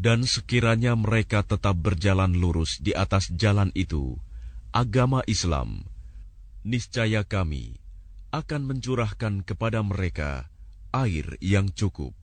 Dan sekiranya mereka tetap berjalan lurus di atas jalan itu, agama Islam, niscaya kami akan mencurahkan kepada mereka air yang cukup.